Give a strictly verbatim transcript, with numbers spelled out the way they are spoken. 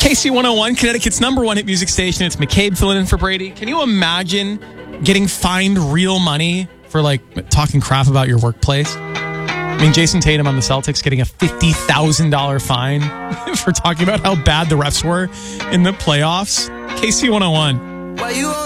K C one oh one, Connecticut's number one hit music station. It's McCabe filling in for Brady. Can you imagine getting fined real money for like talking crap about your workplace? I mean, Jason Tatum on the Celtics getting a fifty thousand dollars fine for talking about how bad the refs were in the playoffs. K C one oh one.